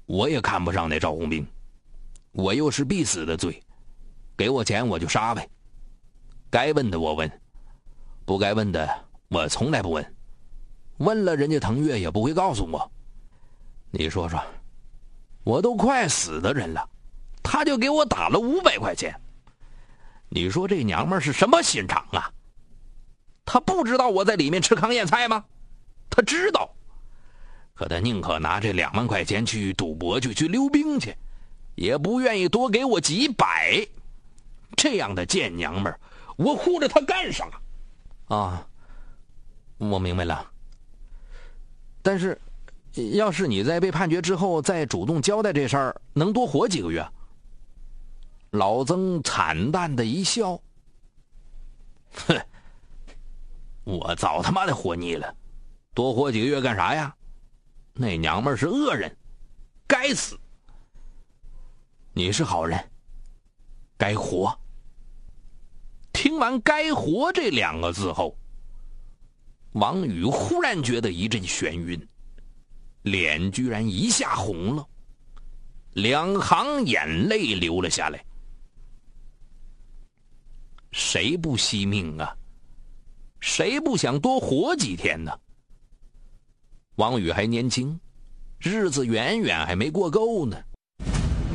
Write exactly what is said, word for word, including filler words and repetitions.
我也看不上那赵红兵，我又是必死的罪，给我钱我就杀呗。该问的我问，不该问的我从来不问，问了人家腾越也不会告诉我。你说说，我都快死的人了，他就给我打了五百块钱，你说这娘们是什么心肠啊？他不知道我在里面吃糠咽菜吗？他知道，可他宁可拿这两万块钱去赌博去去溜冰去，也不愿意多给我几百。这样的贱娘们儿，我护着她干啥啊？我明白了。但是要是你在被判决之后再主动交代这事儿，能多活几个月？老曾惨淡的一笑，哼，我早他妈的活腻了，多活几个月干啥呀？那娘们是恶人，该死。你是好人，该活。听完该活这两个字后，王宇忽然觉得一阵眩晕，脸居然一下红了，两行眼泪流了下来。谁不惜命啊？谁不想多活几天呢？王宇还年轻，日子远远还没过够呢。